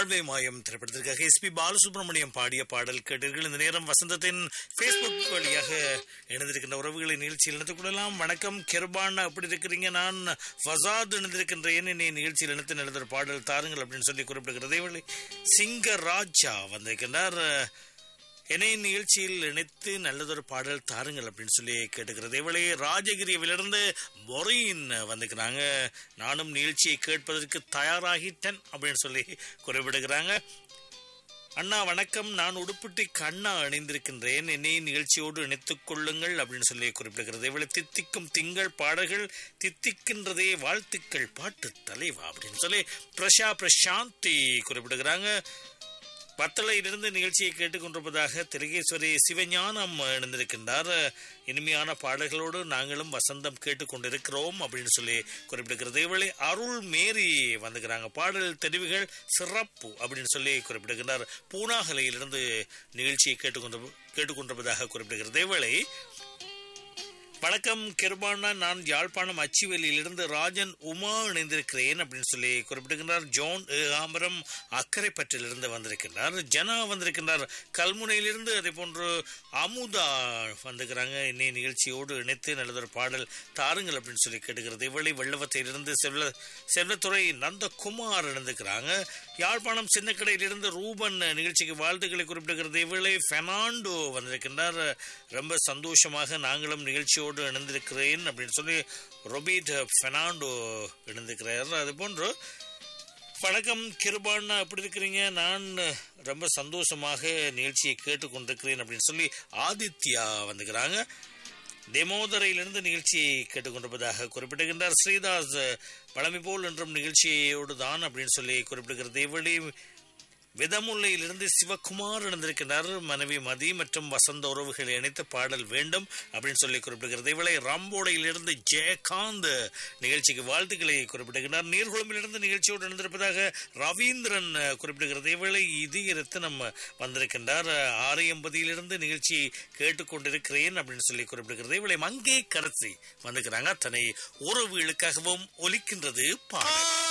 வாழ்வே மாயம் திரைப்படத்திற்காக எஸ்பி பாலசுப்ரமணியம் பாடிய பாடல் கேட்டீர்கள். இந்த நேரம் வசந்தத்தின் Facebook வழியாக இணைந்திருக்கின்ற உறவுகளை நிகழ்ச்சியில் இணைத்துக் கொள்ளலாம். வணக்கம் கிருபான், அப்படி இருக்கிறீங்க? நான் ஃபசாத் இணைந்திருக்கின்றேன். என்னை நிகழ்ச்சியில் இணைத்து நடந்த பாடல் தாருங்கள் அப்படின்னு சொல்லி குறிப்பிடுகிறது. சிங்கராஜா வந்திருக்கின்றார். என்னை நிகழ்ச்சியில் இணைத்து நல்லதொரு பாடல் தாருங்கள் அப்படின்னு சொல்லி கேட்டுக்கிறது. இவளே ராஜகிரியிலிருந்து மொரீன் வந்துக்கிறாங்க. நானும் நிகழ்ச்சியை கேட்பதற்கு தயாராகிட்டேன் அப்படின்னு சொல்லி குறிப்பிடுகிறாங்க. அண்ணா வணக்கம், நான் உடுப்பிட்டி கண்ணா அணிந்திருக்கின்றேன். என்னை நிகழ்ச்சியோடு இணைத்துக் கொள்ளுங்கள் அப்படின்னு சொல்லி குறிப்பிடுகிறது. இவளை தித்திக்கும் திங்கள் பாடல்கள் தித்திக்கின்றதே, வாழ்த்துக்கள் பாட்டு தலைவா அப்படின்னு சொல்லி பிரசாந்தி குறிப்பிடுகிறாங்க. பத்தளையிலிருந்து நிகழ்ச்சியை கேட்டுக்கொண்டிருப்பதாக திலகேஸ்வரி சிவஞானம் இணைந்திருக்கின்றார். இனிமையான பாடல்களோடு நாங்களும் வசந்தம் கேட்டுக்கொண்டிருக்கிறோம் அப்படின்னு சொல்லி குறிப்பிடுகிறது. இவளை அருள் மேரி வந்துக்கிறாங்க. பாடல் தெரிவுகள் சிறப்பு அப்படின்னு சொல்லி குறிப்பிடுகின்றார். பூனாகலையிலிருந்து நிகழ்ச்சியை கேட்டுக்கொண்டிருப்பதாக குறிப்பிடுகிறது. இவளை வணக்கம் கிருபானா, நான் யாழ்ப்பாணம் அச்சிவெளியிலிருந்து ராஜன் உமா இணைந்திருக்கிறேன் அப்படின்னு சொல்லி குறிப்பிடுகின்றார். ஜோன் ஆம்பரம் அக்கரைப்பற்றிலிருந்து வந்திருக்கின்றார். ஜனா வந்திருக்கின்றார் கல்முனையிலிருந்து. அதே போன்று அமுதா வந்துக்கிறாங்க. இன்னை நிகழ்ச்சியோடு இணைத்து நல்லதொரு பாடல் தாருங்கள் அப்படின்னு சொல்லி கேட்டுக்கிறது. இவளை வெள்ளவத்தையிலிருந்து செல்வத்துறை நந்தகுமார் இணைந்திருக்கிறாங்க. யாழ்ப்பாணம் சின்னக்கடையிலிருந்து ரூபன் நிகழ்ச்சிக்கு வாழ்த்துக்களை குறிப்பிடுகிறது. இவளை பெர்னாண்டோ வந்திருக்கின்றார். ரொம்ப சந்தோஷமாக நாங்களும் நிகழ்ச்சியோடு இணைந்திருக்கிறேன் அப்படின்னு சொல்லி ரொபீட் பெர்னாண்டோ இணைந்திருக்கிறார். அது போன்று வணக்கம் கிருபான், எப்படி இருக்கிறீங்க? நான் ரொம்ப சந்தோஷமாக நிகழ்ச்சியை கேட்டுக்கொண்டிருக்கிறேன் அப்படின்னு சொல்லி ஆதித்யா வந்துக்கிறாங்க. டெமோதரையிலிருந்து நிகழ்ச்சியை கேட்டுக்கொண்டிருப்பதாக குறிப்பிடுகின்றார். ஸ்ரீதாஸ் பழமை போல் என்றும் நிகழ்ச்சியோடு தான் அப்படின்னு சொல்லி குறிப்பிடுகிறது. இவளை விதமுல்லையிலிருந்து சிவகுமார் இணைந்திருக்கிறார். மனைவி மதி மற்றும் வசந்த உறவுகளை இணைத்து பாடல் வேண்டும் அப்படின்னு சொல்லி குறிப்பிடுகிறது. இவளை ராம்போடையிலிருந்து ஜெயகாந்த் நிகழ்ச்சிக்கு வாழ்த்துக்களை குறிப்பிடுகிறார். நீர்குளம்பிலிருந்து நிகழ்ச்சியோடு இணைந்திருப்பதாக ரவீந்திரன் குறிப்பிடுகிறது. இவளை இதயரத்தினம் வந்திருக்கின்றார். 680 நிகழ்ச்சியை கேட்டுக்கொண்டிருக்கிறேன் அப்படின்னு சொல்லி குறிப்பிடுகிறது. இவளை மங்கே கரசி வந்துக்கிறாங்க. அத்தனை உறவுகளுக்காகவும் ஒலிக்கின்றது பாடல்.